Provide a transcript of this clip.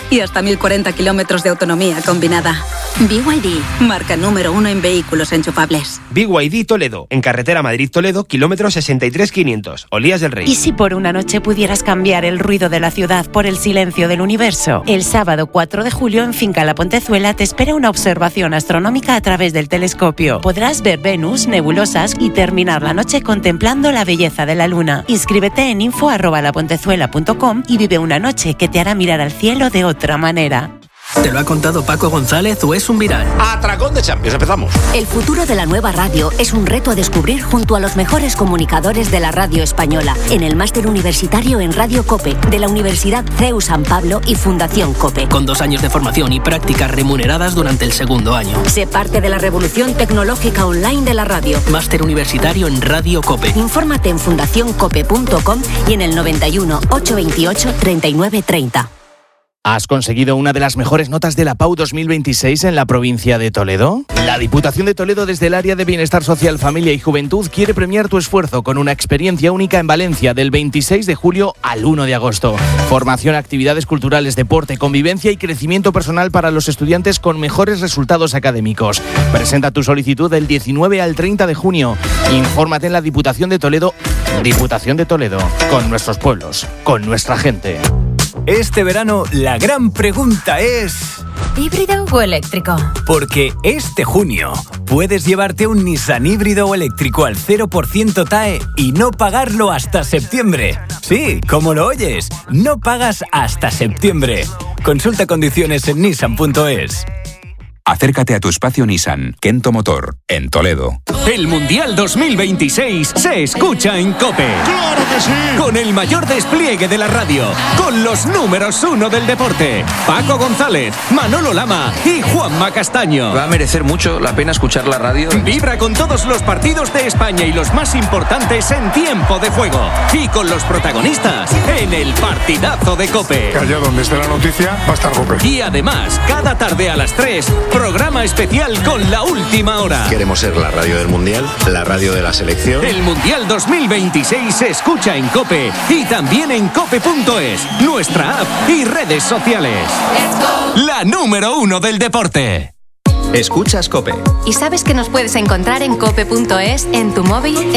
y hasta 1040 kilómetros de autonomía combinada. BYD, marca número 1 en vehículos enchufables. BYD Toledo, en carretera Madrid-Toledo, kilómetro 63,500, Olías del Rey. ¿Y si por una noche pudieras cambiar el ruido de la ciudad por el silencio del universo? El sábado 4 de julio en Finca La Pontezuela te espera una observación astronómica a través del telescopio. Podrás ver Venus, nebulosas y terminar la noche contemplando la belleza de la luna. Inscríbete en info@lapontezuela.com y vive una noche que te hará mirar al cielo de otra manera. ¿Te lo ha contado Paco González o es un viral? Atracón de Champions, empezamos. El futuro de la nueva radio es un reto a descubrir junto a los mejores comunicadores de la radio española en el Máster Universitario en Radio COPE de la Universidad CEU San Pablo y Fundación COPE. Con 2 años de formación y prácticas remuneradas durante el segundo año. Sé parte de la revolución tecnológica online de la radio. Máster Universitario en Radio COPE. Infórmate en fundacioncope.com y en el 91 828 3930. ¿Has conseguido una de las mejores notas de la PAU 2026 en la provincia de Toledo? La Diputación de Toledo, desde el área de Bienestar Social, Familia y Juventud, quiere premiar tu esfuerzo con una experiencia única en Valencia del 26 de julio al 1 de agosto. Formación, actividades culturales, deporte, convivencia y crecimiento personal para los estudiantes con mejores resultados académicos. Presenta tu solicitud del 19 al 30 de junio. Infórmate en la Diputación de Toledo. Diputación de Toledo, con nuestros pueblos, con nuestra gente. Este verano la gran pregunta es... ¿híbrido o eléctrico? Porque este junio puedes llevarte un Nissan híbrido o eléctrico al 0% TAE y no pagarlo hasta septiembre. Sí, como lo oyes, no pagas hasta septiembre. Consulta condiciones en nissan.es. Acércate a tu espacio Nissan, Kento Motor, en Toledo. El Mundial 2026 se escucha en COPE. ¡Claro que sí! Con el mayor despliegue de la radio, con los números 1 del deporte, Paco González, Manolo Lama y Juanma Castaño. Va a merecer mucho la pena escuchar la radio. Vibra con todos los partidos de España y los más importantes en tiempo de juego. Y con los protagonistas en el partidazo de COPE. Que allá donde esté la noticia va a estar COPE. Y además, cada tarde a las 3, programa especial con La Última Hora. Queremos ser la radio del Mundial, la radio de la selección. El Mundial 2026 se escucha en COPE y también en cope.es, nuestra app y redes sociales. La número 1 del deporte. Escuchas COPE. ¿Y sabes que nos puedes encontrar en cope.es, en tu móvil,